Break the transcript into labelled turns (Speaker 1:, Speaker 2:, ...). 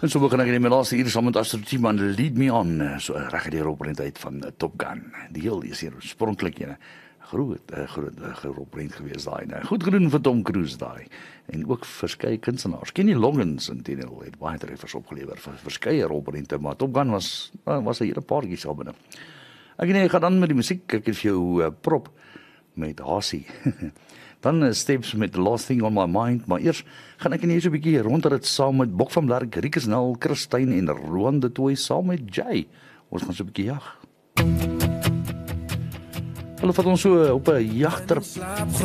Speaker 1: En so begin ek in die laaste uur saam met Astrid Timan, Lead Me On, so reg uit die rolprent van Top Gun. Die heel is hier oorspronklik een groot rolprent gewees daai. Goed gedoen vir Tom Cruise daai. En ook verskeie kunstenaars. Kenny Loggins intedeel het baie treffers opgelewer vir verskeie rolprente, maar Top Gun was 'n hele paartjie al binne. Ek gaan dan met die musiek, ek het vir jou prop met Hasie. Dan Steps met The Last Thing on My Mind, maar eers gaan ek net so 'n bietjie rondrit saam met Bok van Blerk, Rikus Nel, Christine en Roan de Tooi saam met Jay. Ons gaan so 'n bietjie jag. Hulle vat ons so op 'n jagtrip.